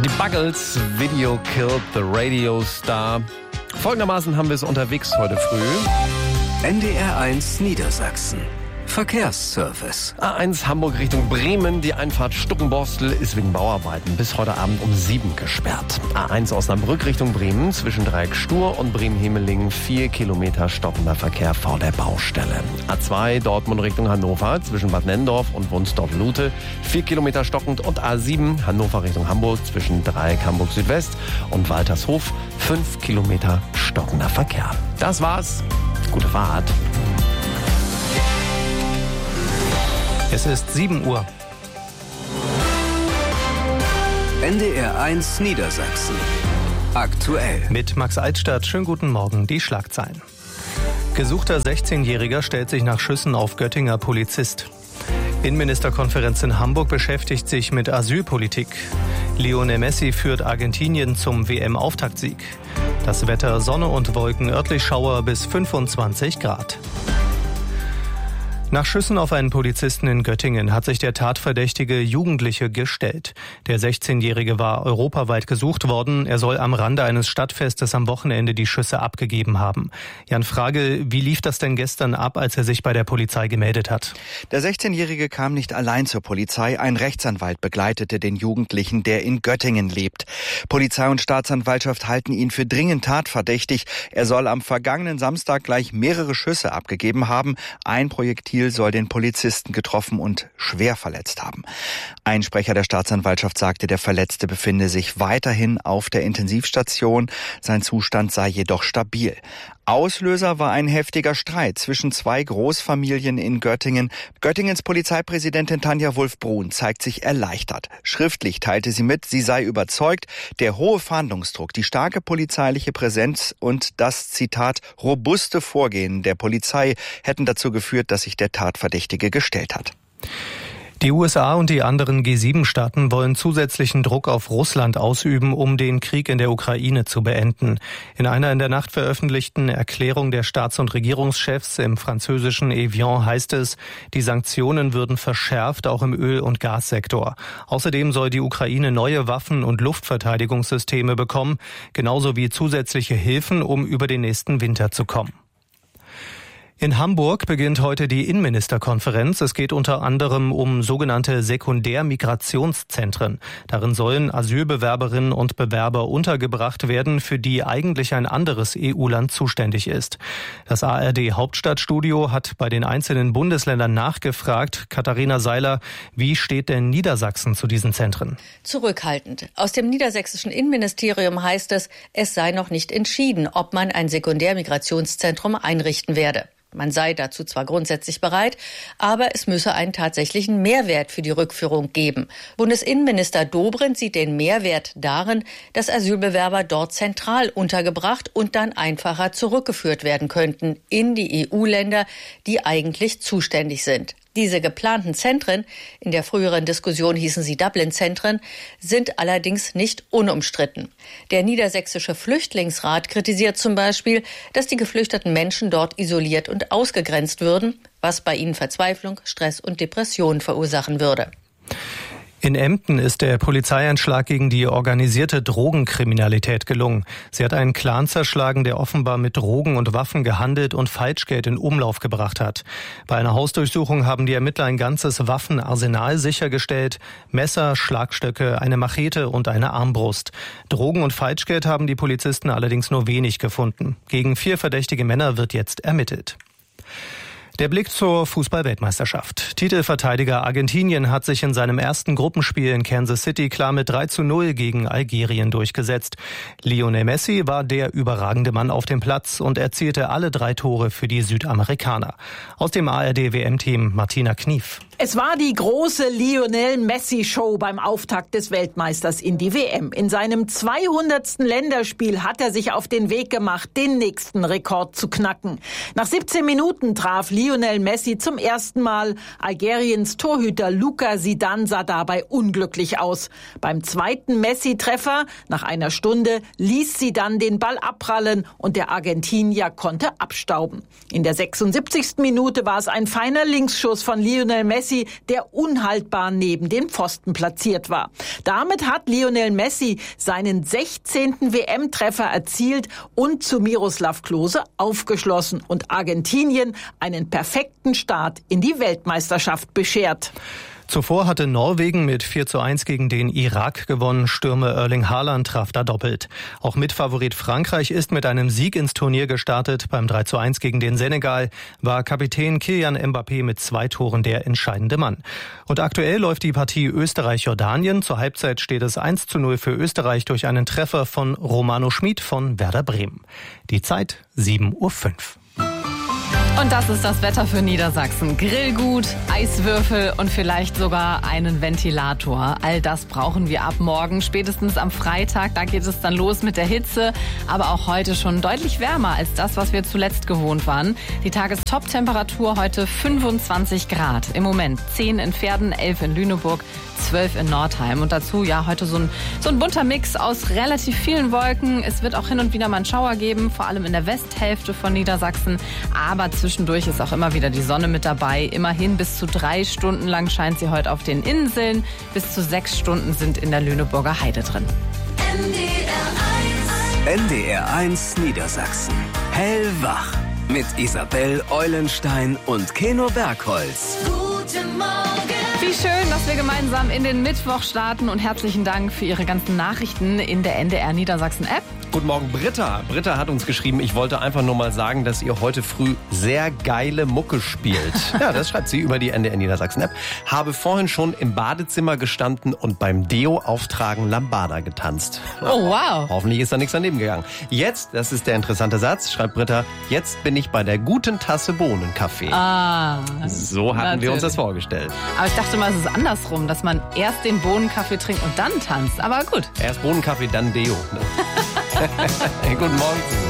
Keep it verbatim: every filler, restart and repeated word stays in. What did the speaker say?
Die Buggles, Video Killed the Radio Star. Folgendermaßen haben wir es unterwegs heute früh. N D R eins Niedersachsen. Verkehrsservice. A eins Hamburg Richtung Bremen. Die Einfahrt Stuckenborstel ist wegen Bauarbeiten bis heute Abend um sieben gesperrt. A eins Osnabrück Richtung Bremen zwischen Dreieck Stur und Bremen-Hemelingen. Vier Kilometer stockender Verkehr vor der Baustelle. A zwei Dortmund Richtung Hannover zwischen Bad Nenndorf und Wunsdorf-Lute. Vier Kilometer stockend. Und A sieben Hannover Richtung Hamburg zwischen Dreieck Hamburg Südwest und Waltershof. Fünf Kilometer stockender Verkehr. Das war's. Gute Fahrt. Es ist sieben Uhr. N D R eins Niedersachsen. Aktuell. Mit Max Altstadt. Schönen guten Morgen. Die Schlagzeilen. Gesuchter sechzehnjähriger stellt sich nach Schüssen auf Göttinger Polizist. Innenministerkonferenz in Hamburg beschäftigt sich mit Asylpolitik. Lionel Messi führt Argentinien zum W M-Auftaktsieg. Das Wetter: Sonne und Wolken, örtlich Schauer bis fünfundzwanzig Grad. Nach Schüssen auf einen Polizisten in Göttingen hat sich der tatverdächtige Jugendliche gestellt. Der sechzehnjährige war europaweit gesucht worden. Er soll am Rande eines Stadtfestes am Wochenende die Schüsse abgegeben haben. Jan Frage, wie lief das denn gestern ab, als er sich bei der Polizei gemeldet hat? Der sechzehnjährige kam nicht allein zur Polizei. Ein Rechtsanwalt begleitete den Jugendlichen, der in Göttingen lebt. Polizei und Staatsanwaltschaft halten ihn für dringend tatverdächtig. Er soll am vergangenen Samstag gleich mehrere Schüsse abgegeben haben. Ein Projektil soll den Polizisten getroffen und schwer verletzt haben. Ein Sprecher der Staatsanwaltschaft sagte, der Verletzte befinde sich weiterhin auf der Intensivstation. Sein Zustand sei jedoch stabil. Auslöser war ein heftiger Streit zwischen zwei Großfamilien in Göttingen. Göttingens Polizeipräsidentin Tanja Wulff-Brun zeigt sich erleichtert. Schriftlich teilte sie mit, sie sei überzeugt, der hohe Fahndungsdruck, die starke polizeiliche Präsenz und das, Zitat, robuste Vorgehen der Polizei hätten dazu geführt, dass sich der Tatverdächtige gestellt hat. Die U S A und die anderen G sieben Staaten wollen zusätzlichen Druck auf Russland ausüben, um den Krieg in der Ukraine zu beenden. In einer in der Nacht veröffentlichten Erklärung der Staats- und Regierungschefs im französischen Evian heißt es, die Sanktionen würden verschärft, auch im Öl- und Gassektor. Außerdem soll die Ukraine neue Waffen und Luftverteidigungssysteme bekommen, genauso wie zusätzliche Hilfen, um über den nächsten Winter zu kommen. In Hamburg beginnt heute die Innenministerkonferenz. Es geht unter anderem um sogenannte Sekundärmigrationszentren. Darin sollen Asylbewerberinnen und Bewerber untergebracht werden, für die eigentlich ein anderes E U-Land zuständig ist. Das A R D-Hauptstadtstudio hat bei den einzelnen Bundesländern nachgefragt. Katharina Seiler, wie steht denn Niedersachsen zu diesen Zentren? Zurückhaltend. Aus dem niedersächsischen Innenministerium heißt es, es sei noch nicht entschieden, ob man ein Sekundärmigrationszentrum einrichten werde. Man sei dazu zwar grundsätzlich bereit, aber es müsse einen tatsächlichen Mehrwert für die Rückführung geben. Bundesinnenminister Dobrindt sieht den Mehrwert darin, dass Asylbewerber dort zentral untergebracht und dann einfacher zurückgeführt werden könnten in die E U-Länder, die eigentlich zuständig sind. Diese geplanten Zentren, in der früheren Diskussion hießen sie Dublin-Zentren, sind allerdings nicht unumstritten. Der niedersächsische Flüchtlingsrat kritisiert zum Beispiel, dass die geflüchteten Menschen dort isoliert und ausgegrenzt würden, was bei ihnen Verzweiflung, Stress und Depressionen verursachen würde. In Emden ist der Polizeieinschlag gegen die organisierte Drogenkriminalität gelungen. Sie hat einen Clan zerschlagen, der offenbar mit Drogen und Waffen gehandelt und Falschgeld in Umlauf gebracht hat. Bei einer Hausdurchsuchung haben die Ermittler ein ganzes Waffenarsenal sichergestellt. Messer, Schlagstöcke, eine Machete und eine Armbrust. Drogen und Falschgeld haben die Polizisten allerdings nur wenig gefunden. Gegen vier verdächtige Männer wird jetzt ermittelt. Der Blick zur Fußball-Weltmeisterschaft. Titelverteidiger Argentinien hat sich in seinem ersten Gruppenspiel in Kansas City klar mit drei zu null gegen Algerien durchgesetzt. Lionel Messi war der überragende Mann auf dem Platz und erzielte alle drei Tore für die Südamerikaner. Aus dem A R D-W M-Team Martina Knief. Es war die große Lionel-Messi-Show beim Auftakt des Weltmeisters in die W M. In seinem zweihundertsten Länderspiel hat er sich auf den Weg gemacht, den nächsten Rekord zu knacken. Nach siebzehn Minuten traf Lionel Lionel Messi zum ersten Mal. Algeriens Torhüter Luka Zidane sah dabei unglücklich aus. Beim zweiten Messi-Treffer nach einer Stunde ließ Zidane den Ball abprallen und der Argentinier konnte abstauben. In der sechsundsiebzigsten Minute war es ein feiner Linksschuss von Lionel Messi, der unhaltbar neben dem Pfosten platziert war. Damit hat Lionel Messi seinen sechzehnten W M-Treffer erzielt und zu Miroslav Klose aufgeschlossen und Argentinien einen perfekten Start in die Weltmeisterschaft beschert. Zuvor hatte Norwegen mit vier zu eins gegen den Irak gewonnen. Stürmer Erling Haaland traf da doppelt. Auch Mitfavorit Frankreich ist mit einem Sieg ins Turnier gestartet. Beim drei zu eins gegen den Senegal war Kapitän Kylian Mbappé mit zwei Toren der entscheidende Mann. Und aktuell läuft die Partie Österreich-Jordanien. Zur Halbzeit steht es eins zu null für Österreich durch einen Treffer von Romano Schmid von Werder Bremen. Die Zeit sieben Uhr fünf. Und das ist das Wetter für Niedersachsen. Grillgut, Eiswürfel und vielleicht sogar einen Ventilator. All das brauchen wir ab morgen, spätestens am Freitag. Da geht es dann los mit der Hitze, aber auch heute schon deutlich wärmer als das, was wir zuletzt gewohnt waren. Die Tagestop-Temperatur heute fünfundzwanzig Grad. Im Moment zehn in Verden, elf in Lüneburg, zwölf in Nordheim. Und dazu ja heute so ein, so ein bunter Mix aus relativ vielen Wolken. Es wird auch hin und wieder mal einen Schauer geben, vor allem in der Westhälfte von Niedersachsen. Aber zwischendurch ist auch immer wieder die Sonne mit dabei. Immerhin bis zu drei Stunden lang scheint sie heute auf den Inseln. Bis zu sechs Stunden sind in der Lüneburger Heide drin. N D R eins Niedersachsen. Hellwach. Mit Isabel Eulenstein und Keno Bergholz. Guten Morgen. Wie schön, dass wir gemeinsam in den Mittwoch starten und herzlichen Dank für Ihre ganzen Nachrichten in der N D R Niedersachsen App. Guten Morgen, Britta. Britta hat uns geschrieben, ich wollte einfach nur mal sagen, dass ihr heute früh sehr geile Mucke spielt. Ja, das schreibt sie über die N D R Niedersachsen App. Habe vorhin schon im Badezimmer gestanden und beim Deo-Auftragen Lambada getanzt. Oh, wow. Hoffentlich ist da nichts daneben gegangen. Jetzt, das ist der interessante Satz, schreibt Britta, jetzt bin ich bei der guten Tasse Bohnenkaffee. Ah. So hatten natürlich. wir uns das vorgestellt. Aber ich dachte mal, es ist andersrum, dass man erst den Bohnenkaffee trinkt und dann tanzt. Aber gut. Erst Bohnenkaffee, dann Deo. Guten Morgen zusammen.